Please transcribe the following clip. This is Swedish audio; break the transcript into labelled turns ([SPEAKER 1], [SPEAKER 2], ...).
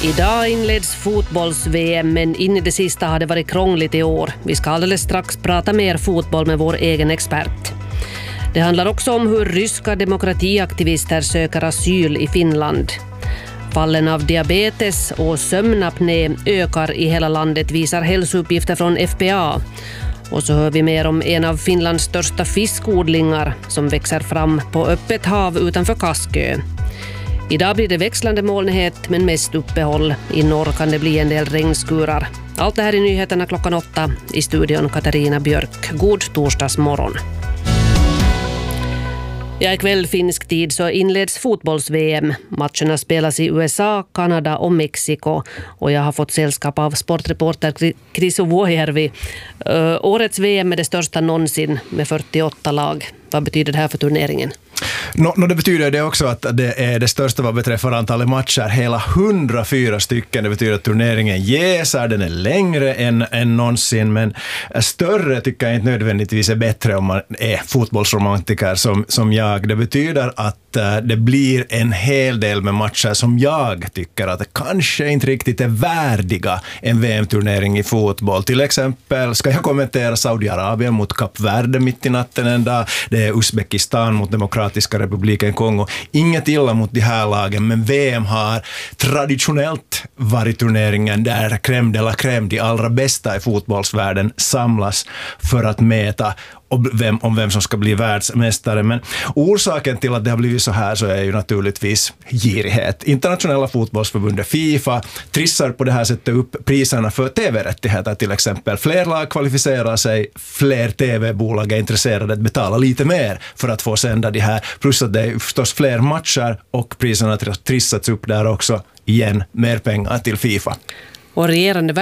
[SPEAKER 1] Idag inleds fotbolls-VM, men in i det sista har det varit krångligt i år. Vi ska alldeles strax prata mer fotboll med vår egen expert. Det handlar också om hur ryska demokratiaktivister söker asyl i Finland. Fallen av diabetes och sömnapné ökar i hela landet, visar hälsouppgifter från FPA. Och så hör vi mer om en av Finlands största fiskodlingar som växer fram på öppet hav utanför Kaskö. Idag blir det växlande molnighet men mest uppehåll. I norr kan det bli en del regnskurar. Allt det här i nyheterna klockan 8. I studion Katarina Björk. God torsdagsmorgon. Ja, ikväll finsk tid så inleds fotbolls-VM. Matcherna spelas i USA, Kanada och Mexiko. Och jag har fått sällskap av sportreporter Chris Vuojärvi. Årets VM är det största någonsin med 48 lag. Vad betyder det här för turneringen?
[SPEAKER 2] Det betyder det också att det är det största vad beträffar antalet matcher. Hela 104 stycken. Det betyder att turneringen jäser, den är längre än någonsin. Men större tycker jag inte nödvändigtvis är bättre om man är fotbollsromantiker som jag. Det betyder att det blir en hel del med matcher som jag tycker att det kanske inte riktigt är värdiga en VM-turnering i fotboll. Till exempel ska jag kommentera Saudiarabien mot Kap Verde mitt i natten en dag. Det är Uzbekistan mot Demokratiska republiken Kongo. Inget illa mot de här lagen, men VM har traditionellt varit turneringen där crème de la crème, de allra bästa i fotbollsvärlden, samlas för att mäta om vem som ska bli världsmästare. Men orsaken till att det har blivit så här så är ju naturligtvis girighet. Internationella fotbollsförbundet FIFA trissar på det här sättet upp priserna för tv-rättigheter till exempel. Fler lag kvalificerar sig, fler tv-bolag är intresserade att betala lite mer för att få sända det här. Plus att det är förstås fler matcher och priserna trissats upp där också. Igen, mer pengar till FIFA.
[SPEAKER 1] Och regerande